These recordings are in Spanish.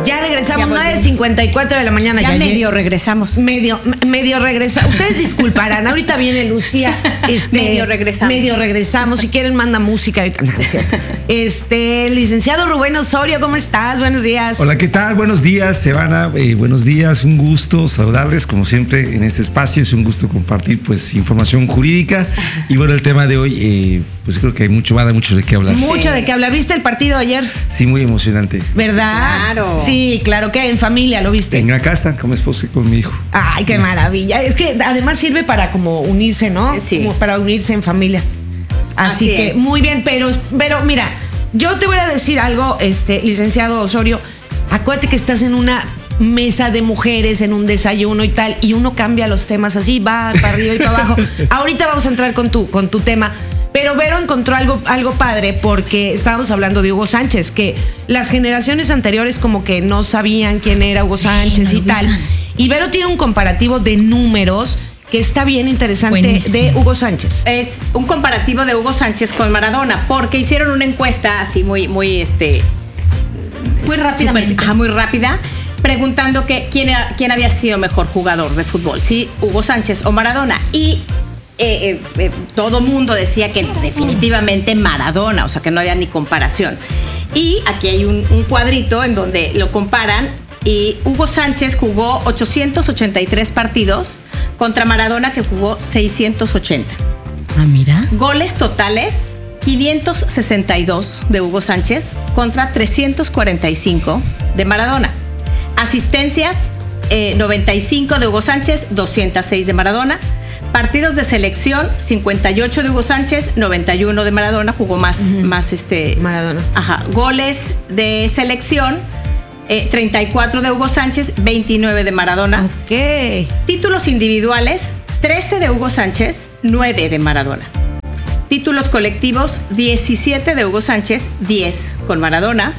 Ya regresamos, 9:54 de la mañana. Ya medio regresamos. Medio regresa. Ustedes disculparán, ahorita viene Lucía. Medio regresamos. Si quieren, manda música. No, es cierto. Licenciado Rubén Osorio, ¿cómo estás? Buenos días. Hola, ¿qué tal? Buenos días, Sevana. Buenos días, un gusto saludarles, como siempre, en este espacio. Es un gusto compartir, pues, información jurídica. Y bueno, el tema de hoy, pues creo que va a dar mucho de qué hablar. Mucho de qué hablar. ¿Viste el partido ayer? Sí, muy emocionante. ¿Verdad? Claro. Sí, claro, que en familia lo viste. En la casa, con mi esposa y con mi hijo. Ay, qué maravilla. Es que además sirve para como unirse, ¿no? Sí. Como para unirse en familia. Así que es. muy bien, pero mira, yo te voy a decir algo, licenciado Osorio. Acuérdate que estás en una mesa de mujeres, en un desayuno y tal, y uno cambia los temas así, va para arriba y para abajo. Ahorita vamos a entrar con tu tema. Pero Vero encontró algo padre, porque estábamos hablando de Hugo Sánchez, que las generaciones anteriores como que no sabían quién era Hugo Sánchez y tal. Y Vero tiene un comparativo de números que está bien interesante. Buenísimo. De Hugo Sánchez. Es un comparativo de Hugo Sánchez con Maradona, porque hicieron una encuesta así muy rápidamente. Muy rápida, preguntando que quién había sido mejor jugador de fútbol, si Hugo Sánchez o Maradona. Y todo mundo decía que definitivamente Maradona, o sea que no había ni comparación. Y aquí hay un cuadrito en donde lo comparan, y Hugo Sánchez jugó 883 partidos contra Maradona, que jugó 680. Ah, mira. Goles totales, 562 de Hugo Sánchez contra 345 de Maradona. Asistencias, 95 de Hugo Sánchez, 206 de Maradona. Partidos de selección, 58 de Hugo Sánchez, 91 de Maradona. Jugó más Maradona. Ajá. Goles de selección, 34 de Hugo Sánchez, 29 de Maradona. Ok. Títulos individuales, 13 de Hugo Sánchez, 9 de Maradona. Títulos colectivos, 17 de Hugo Sánchez, 10 con Maradona.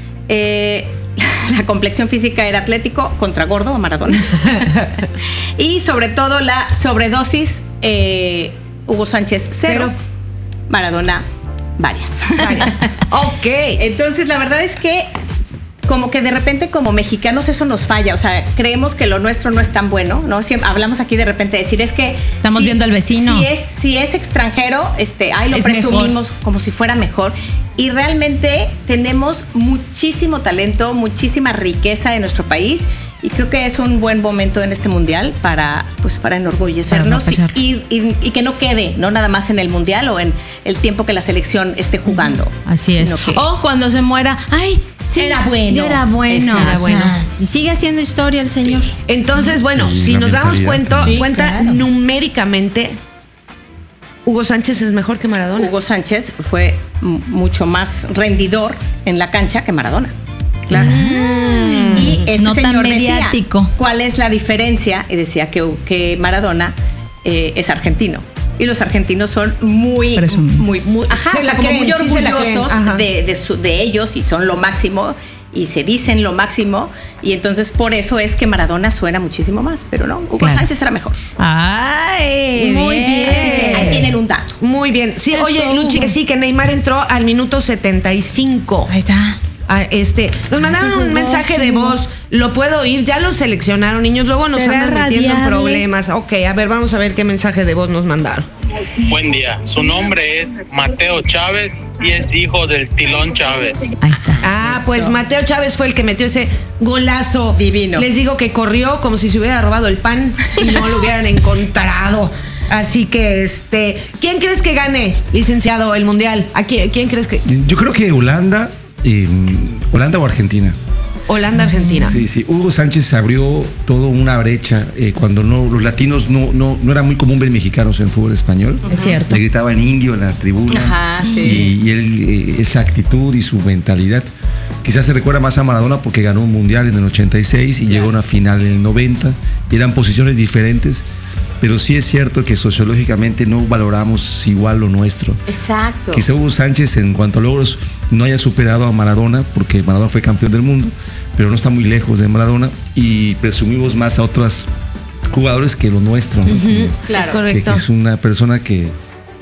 La complexión física era atlético contra gordo a Maradona. Y sobre todo la sobredosis, Hugo Sánchez 0, Maradona varias. Ok. Entonces la verdad es que como que de repente como mexicanos eso nos falla, o sea, creemos que lo nuestro no es tan bueno, ¿no? Siempre hablamos aquí de repente de decir, es que estamos viendo al vecino. Si es extranjero, lo presumimos mejor, como si fuera mejor. Y realmente tenemos muchísimo talento, muchísima riqueza en nuestro país, y creo que es un buen momento en este mundial para enorgullecernos, para y que no quede, no nada más en el mundial o en el tiempo que la selección esté jugando. Así es. O cuando se muera, ¡ay! Sí, era bueno. Era bueno. Y sigue haciendo historia el señor. Sí. Entonces, bueno, sí, si nos damos cuenta, claro, numéricamente, Hugo Sánchez es mejor que Maradona. Hugo Sánchez fue mucho más rendidor en la cancha que Maradona. Claro. Y este no señor tan mediático. Decía, ¿cuál es la diferencia? Y decía que Maradona es argentino. Y los argentinos son muy orgullosos de ellos, y son lo máximo, y se dicen lo máximo, y entonces por eso es que Maradona suena muchísimo más, pero no, Hugo Sánchez era mejor. Ay, muy bien. Así que ahí tienen un dato. Muy bien. Sí, eso, oye, Luchi, que sí, que Neymar entró al minuto 75. Ahí está. Nos mandaron un mensaje de voz. ¿Lo puedo oír? Ya lo seleccionaron, niños. Luego nos andan metiendo en problemas. Ok, a ver, vamos a ver qué mensaje de voz nos mandaron. Buen día. Su nombre es Mateo Chávez y es hijo del Tilón Chávez. Ahí está. Ah, pues Mateo Chávez fue el que metió ese golazo divino. Les digo que corrió como si se hubiera robado el pan y no lo hubieran encontrado. Así que, ¿quién crees que gane, licenciado, el mundial? ¿Quién crees que? Yo creo que Holanda o Argentina. Holanda-Argentina. Sí. Hugo Sánchez abrió toda una brecha cuando los latinos no era muy común ver mexicanos en fútbol español. Es cierto. Le gritaban indio en la tribuna. Ajá, sí. Y él, esa actitud y su mentalidad. Quizás se recuerda más a Maradona porque ganó un mundial en el 86 y llegó a una final en el 90. Eran posiciones diferentes. Pero sí es cierto que sociológicamente no valoramos igual lo nuestro. Exacto. Quizá Hugo Sánchez en cuanto a logros no haya superado a Maradona, porque Maradona fue campeón del mundo, pero no está muy lejos de Maradona, y presumimos más a otros jugadores que lo nuestro, ¿no? Claro, es correcto. Que es una persona que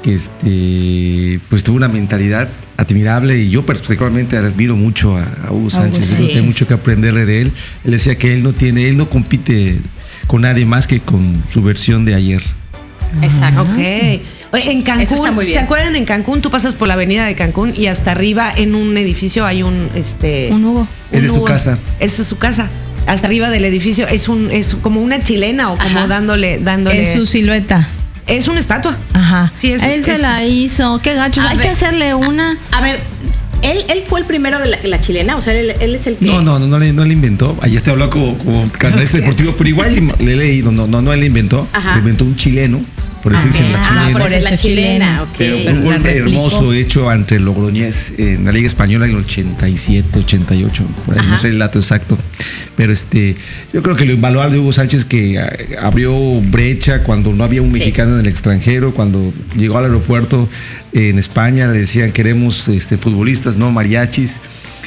que pues tuvo una mentalidad admirable, y yo particularmente admiro mucho a Hugo Sánchez. Yo creo que hay mucho que aprenderle de él. Él decía que él no compite con nadie más que con su versión de ayer. Exacto. Ok. Oye, en Eso está Cancún, muy ¿se bien. acuerdan? En Cancún tú pasas por la avenida de Cancún y hasta arriba en un edificio hay un Hugo. Es de su casa. Esa es su casa. Hasta arriba del edificio es como una chilena o como Ajá. dándole. Es su silueta. Es una estatua. Ajá. Sí, Él se la hizo. Qué gacho. A Hay ver. que hacerle una. A ver, él fue el primero de la chilena, o sea, él es el que... No le inventó. Ayer te habló como canalista deportivo, pero igual le he leído. No, él le inventó. Ajá. Le inventó un chileno. Por eso dicen la chilena. por eso es la Por eso chilena, ok. Pero Pero un la gol replicó. hermoso hecho ante el Logroñés en la Liga Española en el 87, 88, por ahí, Ajá. no sé el dato exacto. Pero yo creo que lo invaluable de Hugo Sánchez, que abrió brecha cuando no había un Sí. mexicano en el extranjero, cuando llegó al aeropuerto en España le decían queremos futbolistas, no mariachis.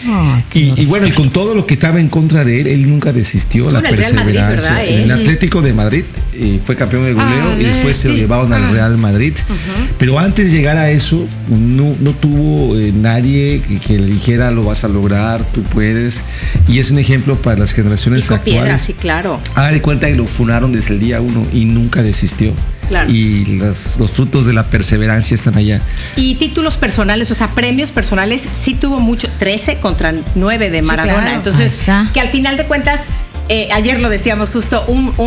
Y bueno, y con todo lo que estaba en contra de él nunca desistió. Estuvo La en el Real Madrid, perseverancia. ¿verdad? En el Atlético de Madrid fue campeón de goleo y después se lo llevaron al Real Madrid. Pero antes de llegar a eso, no tuvo nadie que le dijera lo vas a lograr, tú puedes. Y es un ejemplo para las generaciones Pico actuales. piedra, sí, claro. Haga de cuenta que lo funaron desde el día 1 y nunca desistió. Claro. Y los frutos de la perseverancia están allá. Y títulos personales, o sea, premios personales, sí tuvo mucho, 13 contra 9 de Maradona. claro. Entonces, Ahí está. que al final de cuentas, ayer lo decíamos justo,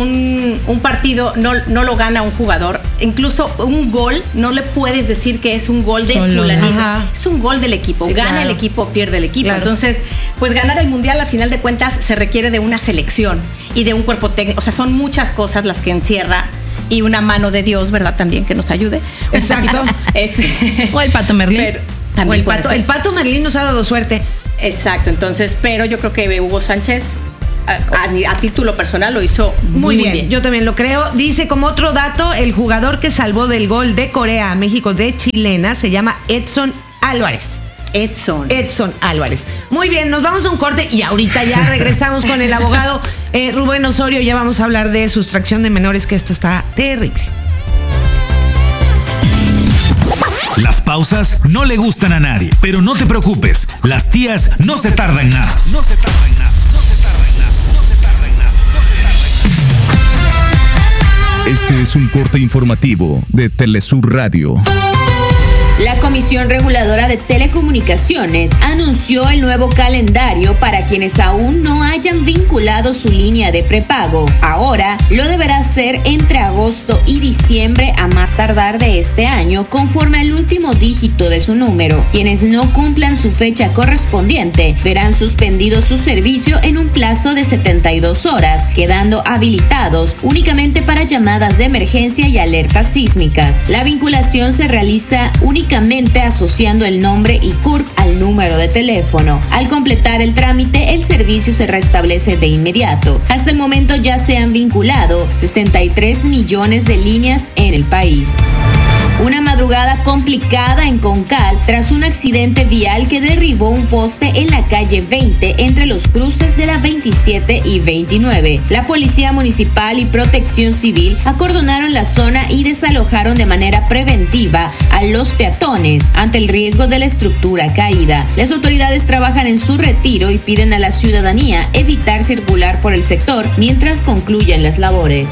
un partido no lo gana un jugador. Incluso un gol, no le puedes decir que es un gol de Solo, fulanito. ajá. Es un gol del equipo. Sí, Gana claro. el equipo, pierde el equipo. Claro. Entonces, pues ganar el Mundial, al final de cuentas, se requiere de una selección y de un cuerpo técnico. O sea, son muchas cosas las que encierra. Y una mano de Dios, ¿verdad? También que nos ayude. Un Exacto. poquito. O el Pato Merlín. Pero O también el puede pato, ser. el Pato Merlín nos ha dado suerte. Exacto, entonces, pero yo creo que Hugo Sánchez a título personal lo hizo Muy bien, yo también lo creo. Dice como otro dato, el jugador que salvó del gol de Corea a México de chilena se llama Edson Álvarez. Edson Álvarez. Muy bien, nos vamos a un corte y ahorita ya regresamos con el abogado Rubén Osorio. Ya vamos a hablar de sustracción de menores, que esto está terrible. Las pausas no le gustan a nadie, pero no te preocupes, las tías no se tardan nada. No se tardan nada. No se tardan nada. No se tardan nada. No se tardan nada. Este es un corte informativo de Telesur Radio. La Comisión Reguladora de Telecomunicaciones anunció el nuevo calendario para quienes aún no hayan vinculado su línea de prepago. Ahora lo deberá hacer entre agosto y diciembre a más tardar de este año, conforme al último dígito de su número. Quienes no cumplan su fecha correspondiente verán suspendido su servicio en un plazo de 72 horas, quedando habilitados únicamente para llamadas de emergencia y alertas sísmicas. La vinculación se realiza únicamente asociando el nombre y CURP al número de teléfono. Al completar el trámite, el servicio se restablece de inmediato. Hasta el momento ya se han vinculado 63 millones de líneas en el país. Una madrugada complicada en Concal tras un accidente vial que derribó un poste en la calle 20 entre los cruces de la 27 y 29. La Policía Municipal y Protección Civil acordonaron la zona y desalojaron de manera preventiva a los peatones ante el riesgo de la estructura caída. Las autoridades trabajan en su retiro y piden a la ciudadanía evitar circular por el sector mientras concluyen las labores.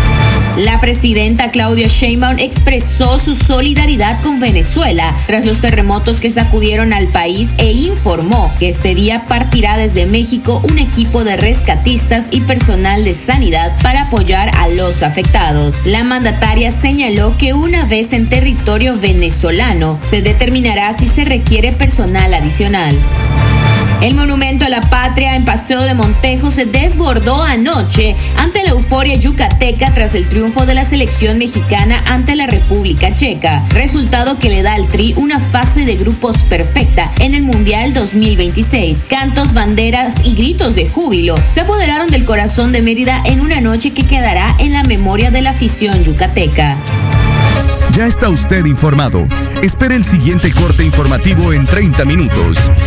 La presidenta Claudia Sheinbaum expresó su solidaridad con Venezuela tras los terremotos que sacudieron al país e informó que este día partirá desde México un equipo de rescatistas y personal de sanidad para apoyar a los afectados. La mandataria señaló que una vez en territorio venezolano se determinará si se requiere personal adicional. El monumento a la patria en Paseo de Montejo se desbordó anoche ante la euforia yucateca tras el triunfo de la selección mexicana ante la República Checa, resultado que le da al Tri una fase de grupos perfecta en el Mundial 2026. Cantos, banderas y gritos de júbilo se apoderaron del corazón de Mérida en una noche que quedará en la memoria de la afición yucateca. Ya está usted informado. Espere el siguiente corte informativo en 30 minutos.